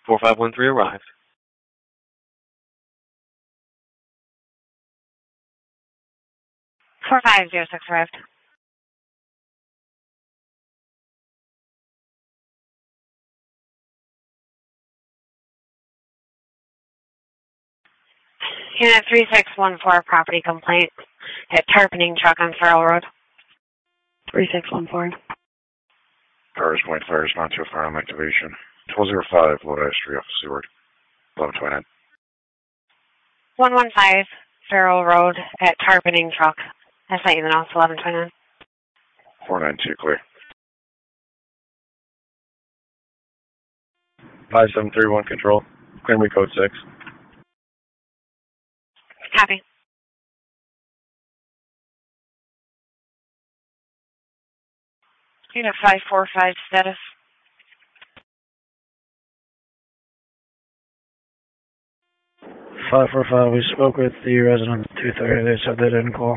4513 arrived. 4506 arrived. Unit 3614, property complaint at Tarpening Truck on Farrell Road. 3614. Cars Point Fire is not too far on activation. 1205 Lodi Street off Seward. 1129. 115 Farrell Road at Tarpening Truck. I sent you the notes, 1129. 492 clear. 5731 control. Clear me code 6. Copy. Unit 545 status. 545, we spoke with the resident at 2:30. They said they didn't call.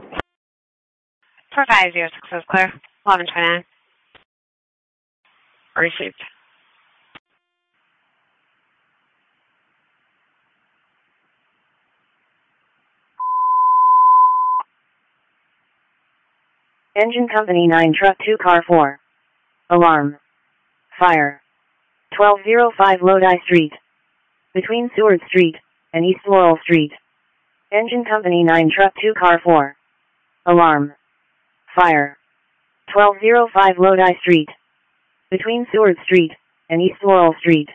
4506 is clear. 1129. Received. Engine Company 9 Truck 2 Car 4. Alarm. Fire. 1205 Lodi Street. Between Seward Street and East Laurel Street. Engine Company 9 Truck 2 Car 4. Alarm. Fire. 1205 Lodi Street. Between Seward Street and East Laurel Street.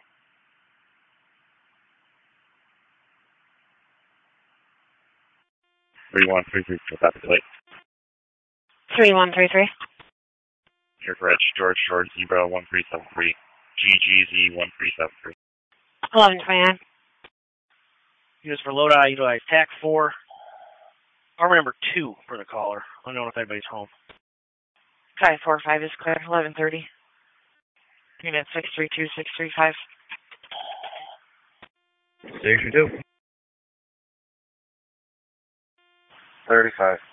Three-one, 3-3, without the plate. 3133. Here for George Zebra 1373. GGZ 1373. 1129. Units for Lodi, utilize TAC 4. Armor number 2 for the caller. Unknown if anybody's home. 545 is clear. 1130. Unit 632635. 62. 35.